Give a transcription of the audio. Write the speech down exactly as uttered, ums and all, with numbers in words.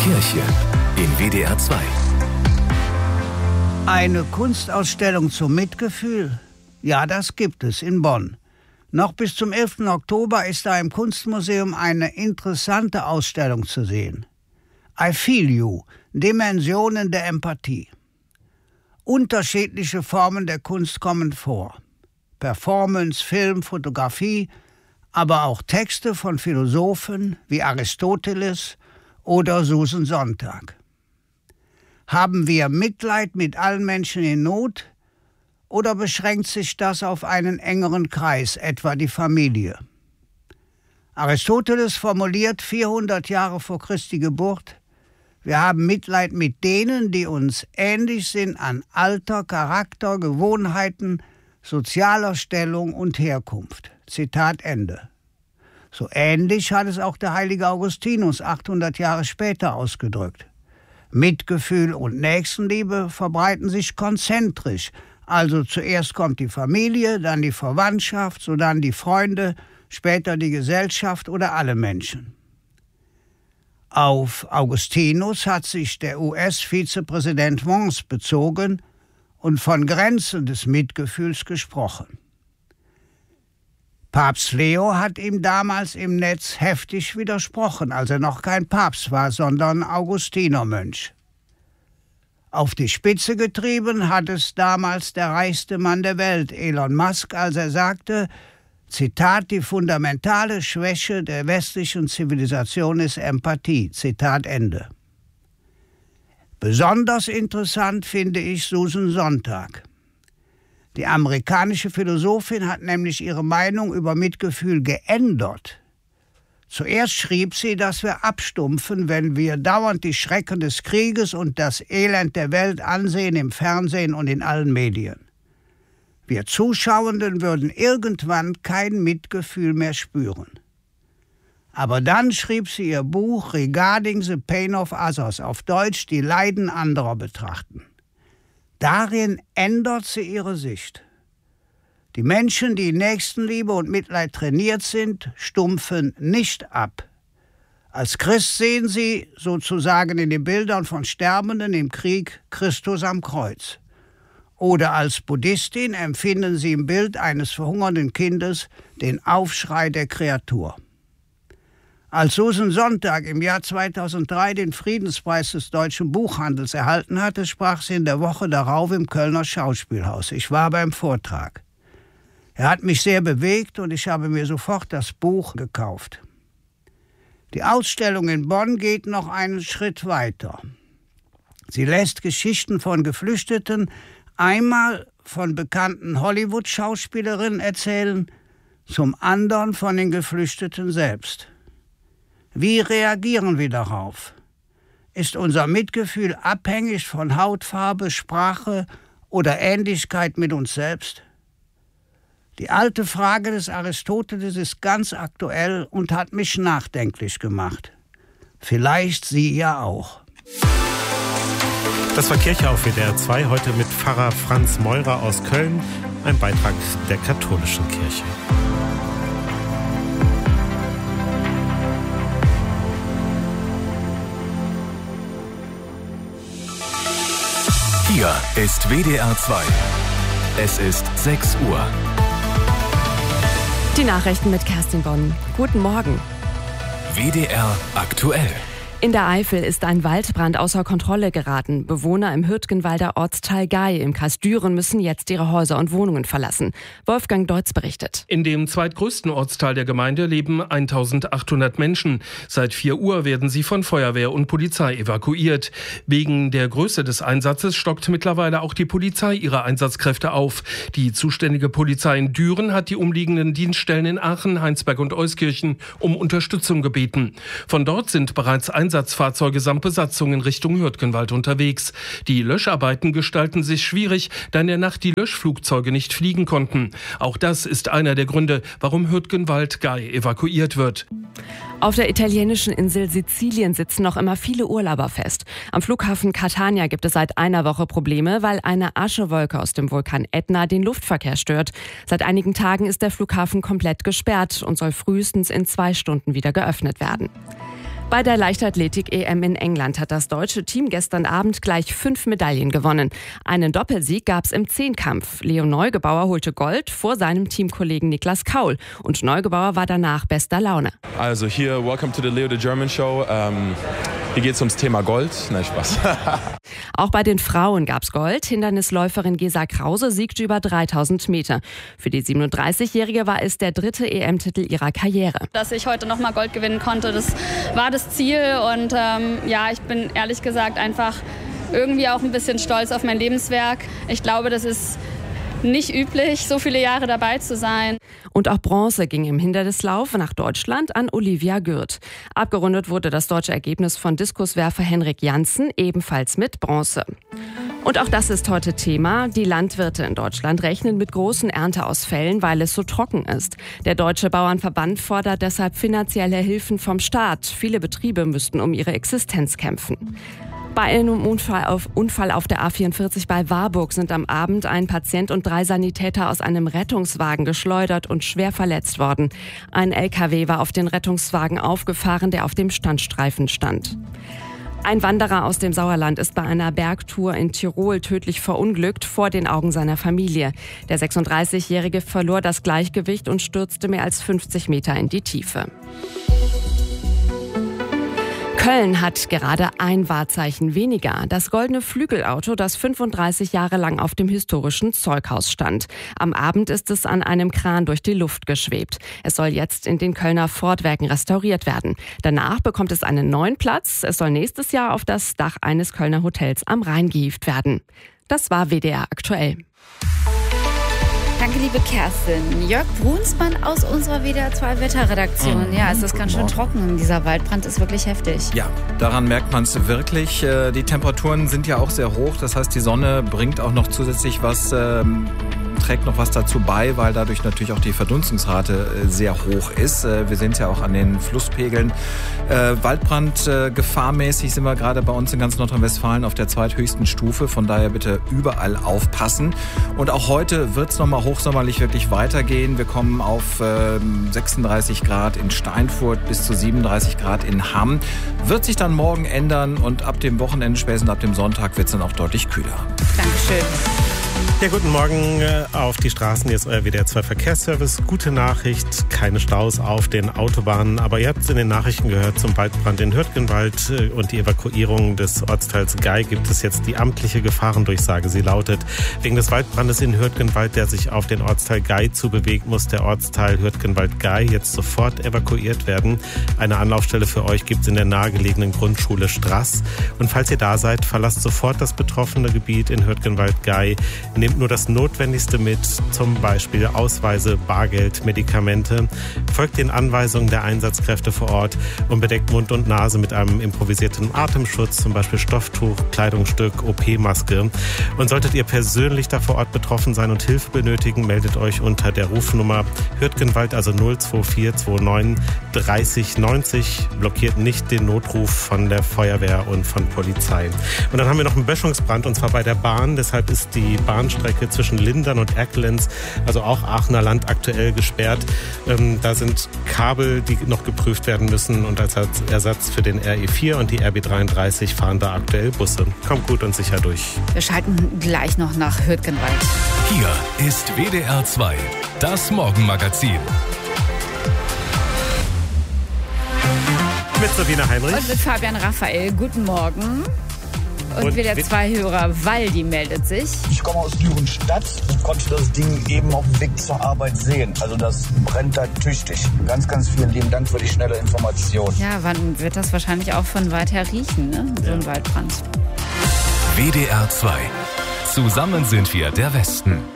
Kirche in W D R zwei. Eine Kunstausstellung zum Mitgefühl? Ja, das gibt es in Bonn. Noch bis zum elften Oktober ist da im Kunstmuseum eine interessante Ausstellung zu sehen. I Feel You – Dimensionen der Empathie. Unterschiedliche Formen der Kunst kommen vor. Performance, Film, Fotografie, aber auch Texte von Philosophen wie Aristoteles oder Susan Sontag. Haben wir Mitleid mit allen Menschen in Not oder beschränkt sich das auf einen engeren Kreis, etwa die Familie? Aristoteles formuliert vierhundert Jahre vor Christi Geburt: Wir haben Mitleid mit denen, die uns ähnlich sind an Alter, Charakter, Gewohnheiten, sozialer Stellung und Herkunft. Zitat Ende. So ähnlich hat es auch der heilige Augustinus achthundert Jahre später ausgedrückt. Mitgefühl und Nächstenliebe verbreiten sich konzentrisch. Also zuerst kommt die Familie, dann die Verwandtschaft, sodann die Freunde, später die Gesellschaft oder alle Menschen. Auf Augustinus hat sich der U S-Vizepräsident Vance bezogen und von Grenzen des Mitgefühls gesprochen. Papst Leo hat ihm damals im Netz heftig widersprochen, als er noch kein Papst war, sondern Augustinermönch. Auf die Spitze getrieben hat es damals der reichste Mann der Welt, Elon Musk, als er sagte, Zitat, die fundamentale Schwäche der westlichen Zivilisation ist Empathie, Zitat Ende. Besonders interessant finde ich Susan Sontag. Die amerikanische Philosophin hat nämlich ihre Meinung über Mitgefühl geändert. Zuerst schrieb sie, dass wir abstumpfen, wenn wir dauernd die Schrecken des Krieges und das Elend der Welt ansehen im Fernsehen und in allen Medien. Wir Zuschauenden würden irgendwann kein Mitgefühl mehr spüren. Aber dann schrieb sie ihr Buch Regarding the Pain of Others, auf Deutsch die Leiden anderer betrachten. Darin ändert sie ihre Sicht. Die Menschen, die in Nächstenliebe und Mitleid trainiert sind, stumpfen nicht ab. Als Christ sehen sie, sozusagen in den Bildern von Sterbenden im Krieg, Christus am Kreuz. Oder als Buddhistin empfinden sie im Bild eines verhungernden Kindes den Aufschrei der Kreatur. Als Susan Sontag im Jahr zweitausenddrei den Friedenspreis des deutschen Buchhandels erhalten hatte, sprach sie in der Woche darauf im Kölner Schauspielhaus. Ich war beim Vortrag. Er hat mich sehr bewegt und ich habe mir sofort das Buch gekauft. Die Ausstellung in Bonn geht noch einen Schritt weiter. Sie lässt Geschichten von Geflüchteten einmal von bekannten Hollywood-Schauspielerinnen erzählen, zum anderen von den Geflüchteten selbst. Wie reagieren wir darauf? Ist unser Mitgefühl abhängig von Hautfarbe, Sprache oder Ähnlichkeit mit uns selbst? Die alte Frage des Aristoteles ist ganz aktuell und hat mich nachdenklich gemacht. Vielleicht Sie ja auch. Das war Kirche auf W D R zwei, heute mit Pfarrer Franz Meurer aus Köln, ein Beitrag der katholischen Kirche. Hier ist W D R zwei. Es ist sechs Uhr. Die Nachrichten mit Kerstin Bonn. Guten Morgen. W D R aktuell. In der Eifel ist ein Waldbrand außer Kontrolle geraten. Bewohner im Hürtgenwalder Ortsteil Gay im Kreis Düren müssen jetzt ihre Häuser und Wohnungen verlassen. Wolfgang Deutz berichtet. In dem zweitgrößten Ortsteil der Gemeinde leben eintausendachthundert Menschen. Seit vier Uhr werden sie von Feuerwehr und Polizei evakuiert. Wegen der Größe des Einsatzes stockt mittlerweile auch die Polizei ihre Einsatzkräfte auf. Die zuständige Polizei in Düren hat die umliegenden Dienststellen in Aachen, Heinsberg und Euskirchen um Unterstützung gebeten. Von dort sind bereits Einsatzfahrzeuge samt Besatzung in Richtung Hürtgenwald unterwegs. Die Löscharbeiten gestalten sich schwierig, da in der Nacht die Löschflugzeuge nicht fliegen konnten. Auch das ist einer der Gründe, warum Hürtgenwald Gay evakuiert wird. Auf der italienischen Insel Sizilien sitzen noch immer viele Urlauber fest. Am Flughafen Catania gibt es seit einer Woche Probleme, weil eine Aschewolke aus dem Vulkan Ätna den Luftverkehr stört. Seit einigen Tagen ist der Flughafen komplett gesperrt und soll frühestens in zwei Stunden wieder geöffnet werden. Bei der Leichtathletik-E M in England hat das deutsche Team gestern Abend gleich fünf Medaillen gewonnen. Einen Doppelsieg gab es im Zehnkampf. Leo Neugebauer holte Gold vor seinem Teamkollegen Niklas Kaul. Und Neugebauer war danach bester Laune. Also hier, welcome to the Leo the German Show. Ähm, hier geht es ums Thema Gold. Nein, Spaß. Auch bei den Frauen gab es Gold. Hindernisläuferin Gesa Krause siegte über dreitausend Meter. Für die siebenunddreißigjährige war es der dritte E M-Titel ihrer Karriere. Dass ich heute nochmal Gold gewinnen konnte, das war das Ziel. Und ähm, ja, ich bin ehrlich gesagt einfach irgendwie auch ein bisschen stolz auf mein Lebenswerk. Ich glaube, das ist nicht üblich, so viele Jahre dabei zu sein. Und auch Bronze ging im Hindernislauf nach Deutschland an Olivia Gürt. Abgerundet wurde das deutsche Ergebnis von Diskuswerfer Henrik Janssen, ebenfalls mit Bronze. Und auch das ist heute Thema. Die Landwirte in Deutschland rechnen mit großen Ernteausfällen, weil es so trocken ist. Der Deutsche Bauernverband fordert deshalb finanzielle Hilfen vom Staat. Viele Betriebe müssten um ihre Existenz kämpfen. Bei einem Unfall auf, Unfall auf der A vierundvierzig bei Warburg sind am Abend ein Patient und drei Sanitäter aus einem Rettungswagen geschleudert und schwer verletzt worden. Ein L K W war auf den Rettungswagen aufgefahren, der auf dem Standstreifen stand. Ein Wanderer aus dem Sauerland ist bei einer Bergtour in Tirol tödlich verunglückt vor den Augen seiner Familie. Der sechsunddreißigjährige verlor das Gleichgewicht und stürzte mehr als fünfzig Meter in die Tiefe. Köln hat gerade ein Wahrzeichen weniger. Das goldene Flügelauto, das fünfunddreißig Jahre lang auf dem historischen Zeughaus stand. Am Abend ist es an einem Kran durch die Luft geschwebt. Es soll jetzt in den Kölner Fortwerken restauriert werden. Danach bekommt es einen neuen Platz. Es soll nächstes Jahr auf das Dach eines Kölner Hotels am Rhein gehievt werden. Das war W D R aktuell. Danke, liebe Kerstin. Jörg Brunsmann aus unserer W D R zwei Wetterredaktion. Ja, es ist ganz schön trocken. Dieser Waldbrand ist wirklich heftig. Ja, daran merkt man es wirklich. Die Temperaturen sind ja auch sehr hoch. Das heißt, die Sonne bringt auch noch zusätzlich was, ähm, trägt noch was dazu bei, weil dadurch natürlich auch die Verdunstungsrate sehr hoch ist. Wir sind ja auch an den Flusspegeln. Äh, Waldbrand äh, gefahrmäßig sind wir gerade bei uns in ganz Nordrhein-Westfalen auf der zweithöchsten Stufe. Von daher bitte überall aufpassen. Und auch heute wird es nochmal hochsommerlich wirklich weitergehen. Wir kommen auf äh, sechsunddreißig Grad in Steinfurt bis zu siebenunddreißig Grad in Hamm. Wird sich dann morgen ändern und ab dem Wochenende, spätestens ab dem Sonntag, wird es dann auch deutlich kühler. Dankeschön. Ja, guten Morgen auf die Straßen. Hier ist euer W D R zwei Verkehrsservice. Gute Nachricht, keine Staus auf den Autobahnen. Aber ihr habt es in den Nachrichten gehört, zum Waldbrand in Hürtgenwald und die Evakuierung des Ortsteils Gei gibt es jetzt die amtliche Gefahrendurchsage. Sie lautet, wegen des Waldbrandes in Hürtgenwald, der sich auf den Ortsteil Gei zubewegt, muss der Ortsteil Hürtgenwald-Gei jetzt sofort evakuiert werden. Eine Anlaufstelle für euch gibt es in der nahegelegenen Grundschule Strass. Und falls ihr da seid, verlasst sofort das betroffene Gebiet in Hürtgenwald-Gei. Nehmt nur das Notwendigste mit, zum Beispiel Ausweise, Bargeld, Medikamente. Folgt den Anweisungen der Einsatzkräfte vor Ort und bedeckt Mund und Nase mit einem improvisierten Atemschutz, zum Beispiel Stofftuch, Kleidungsstück, O P-Maske. Und solltet ihr persönlich da vor Ort betroffen sein und Hilfe benötigen, meldet euch unter der Rufnummer Hürtgenwald, also null zwei vier zwei neun dreißig neunzig. Blockiert nicht den Notruf von der Feuerwehr und von Polizei. Und dann haben wir noch einen Böschungsbrand, und zwar bei der Bahn. Deshalb ist die Bahnstrecke zwischen Lindern und Erkelenz, also auch Aachener Land, aktuell gesperrt. Ähm, da sind Kabel, die noch geprüft werden müssen, und als Ersatz für den R E vier und die R B dreiunddreißig fahren da aktuell Busse. Kommt gut und sicher durch. Wir schalten gleich noch nach Hürtgenwald. Hier ist W D R zwei, das Morgenmagazin. Mit Sabine Heinrich. Und mit Fabian Raphael. Guten Morgen. Und, und W D R zwei-Hörer Waldi meldet sich. Ich komme aus Dürenstadt und konnte das Ding eben auf dem Weg zur Arbeit sehen. Also das brennt da tüchtig. Ganz, ganz vielen lieben Dank für die schnelle Information. Ja, wann wird das wahrscheinlich auch von weiter riechen, ne? So ein Ja. Waldbrand. W D R zwei. Zusammen sind wir der Westen.